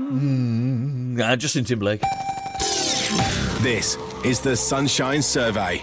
Justin Timberlake. This is the Sunshine Survey.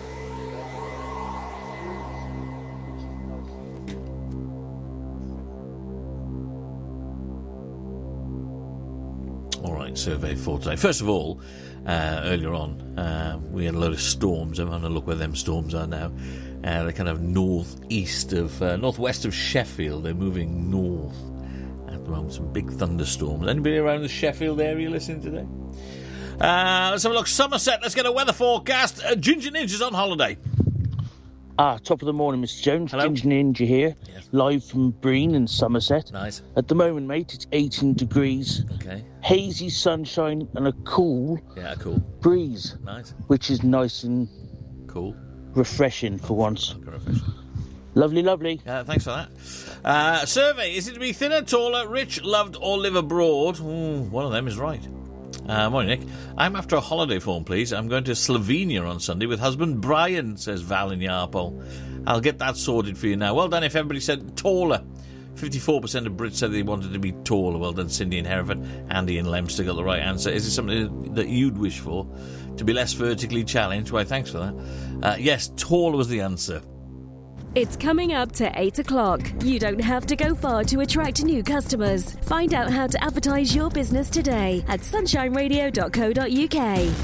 All right, survey for today. First of all, earlier on, we had a load of storms. I'm having a look where them storms are now. They're kind of northwest of Sheffield. They're moving north at the moment. Some big thunderstorms. Anybody around the Sheffield area listening today? Let's have a look. Somerset, let's get a weather forecast. Ginger Ninja's on holiday. Top of the morning, Mr. Jones. Hello. Ginger Ninja here, Yes. live from Breen in Somerset. Nice. At the moment, mate, it's 18 degrees, Okay. hazy sunshine and a cool Yeah, cool. breeze, Nice. which is nice and Cool. refreshing for once. Okay, refreshing. Lovely, lovely. Thanks for that. Survey, is it to be thinner, taller, rich, loved or live abroad? One of them is right. Morning, Nick. I'm after a holiday form, please. I'm going to Slovenia on Sunday with husband Brian, says Val in Yarpole. I'll get that sorted for you now. Well done if everybody said taller. 54% of Brits said they wanted to be taller. Well done, Cindy in Hereford. Andy in Leicester got the right answer. Is it something that you'd wish for? To be less vertically challenged? Why, thanks for that. Yes, taller was the answer. It's coming up to 8 o'clock. You don't have to go far to attract new customers. Find out how to advertise your business today at sunshineradio.co.uk.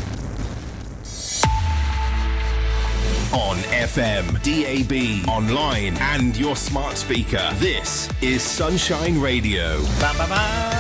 On FM, DAB, online, and your smart speaker. This is Sunshine Radio. Bam, bam,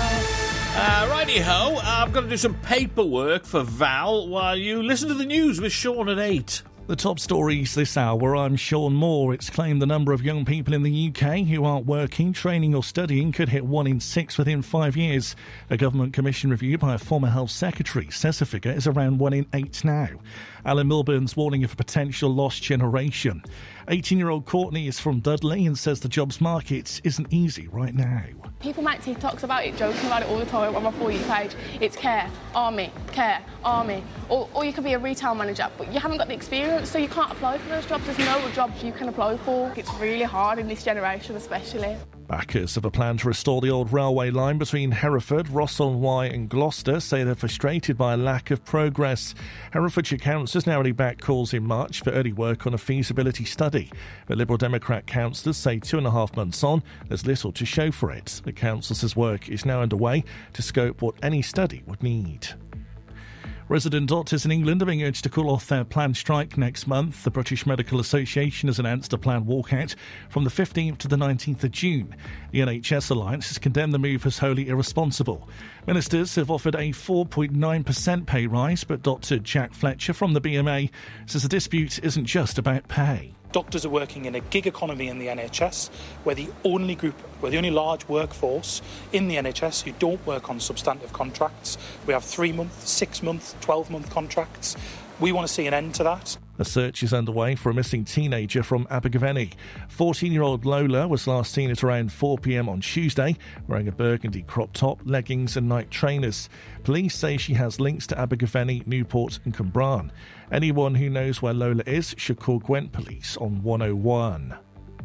bam. Righty-ho, I've got to do some paperwork for Val while you listen to the news with Sean at 8. The top stories this hour. I'm Sean Moore. It's claimed the number of young people in the UK who aren't working, training or studying could hit 1 in 6 within 5 years. A government commission review by a former health secretary says the figure is around 1 in 8 now. Alan Milburn's warning of a potential lost generation. 18-year-old Courtney is from Dudley and says the jobs market isn't easy right now. People make TikToks about it, joking about it all the time on my For You page. It's care, army. Or you could be a retail manager, but you haven't got the experience, so you can't apply for those jobs. There's no jobs you can apply for. It's really hard in this generation especially. Backers of a plan to restore the old railway line between Hereford, Ross-on-Wye and Gloucester say they're frustrated by a lack of progress. Herefordshire councillors narrowly backed calls in March for early work on a feasibility study. But Liberal Democrat councillors say 2.5 months on, there's little to show for it. The council says work is now underway to scope what any study would need. Resident doctors in England are being urged to call off their planned strike next month. The British Medical Association has announced a planned walkout from the 15th to the 19th of June. The NHS Alliance has condemned the move as wholly irresponsible. Ministers have offered a 4.9% pay rise, but Dr Jack Fletcher from the BMA says the dispute isn't just about pay. Doctors are working in a gig economy in the NHS. We're the only large workforce in the NHS who don't work on substantive contracts. We have 3-month, 6-month, 12-month contracts. We want to see an end to that. A search is underway for a missing teenager from Abergavenny. 14-year-old Lola was last seen at around 4 p.m. on Tuesday, wearing a burgundy crop top, leggings and night trainers. Police say she has links to Abergavenny, Newport and Cwmbran. Anyone who knows where Lola is should call Gwent Police on 101.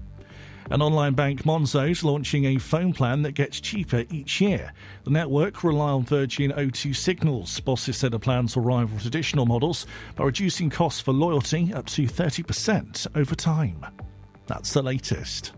An online bank, Monzo, is launching a phone plan that gets cheaper each year. The network rely on Virgin O2 signals. Bosses said the plans will rival traditional models by reducing costs for loyalty up to 30% over time. That's the latest.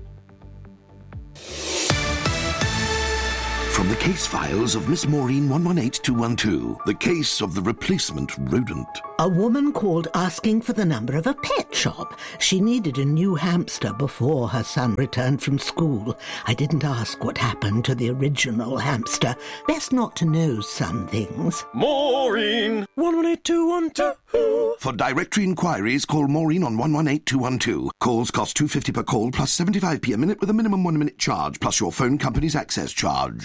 From the case files of Miss Maureen 118212, the case of the replacement rodent. A woman called asking for the number of a pet shop. She needed a new hamster before her son returned from school. I didn't ask what happened to the original hamster. Best not to know some things. Maureen 118212. For directory inquiries, call Maureen on 118212. Calls cost £2.50 per call plus 75p a minute with a minimum 1 minute charge plus your phone company's access charge.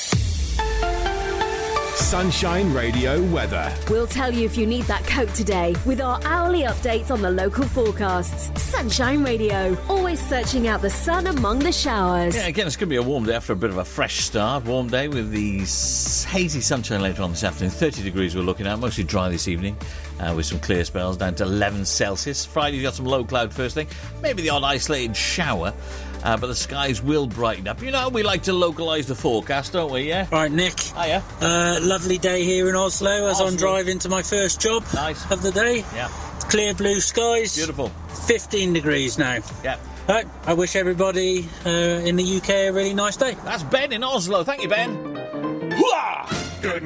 Sunshine Radio weather. We'll tell you if you need that coat today with our hourly updates on the local forecasts. Sunshine Radio, always searching out the sun among the showers. Yeah, again, it's going to be a warm day after a bit of a fresh start. Warm day with the hazy sunshine later on this afternoon. 30 degrees we're looking at, mostly dry this evening with some clear spells down to 11 Celsius. Friday's got some low cloud first thing, maybe the odd isolated shower. but the skies will brighten up. You know, we like to localise the forecast, don't we, yeah? Right, Nick. Hiya. Lovely day here in Oslo as I'm driving to my first job of the day. Yeah. Clear blue skies. Beautiful. 15 degrees now. Yeah. Right, I wish everybody in the UK a really nice day. That's Ben in Oslo. Thank you, Ben. Good